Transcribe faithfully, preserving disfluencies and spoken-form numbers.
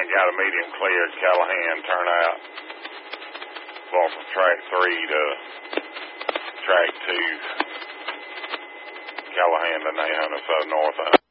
got a medium cleared Callahan turnout. Going from track three to track two. Callahan to Nahona, so north.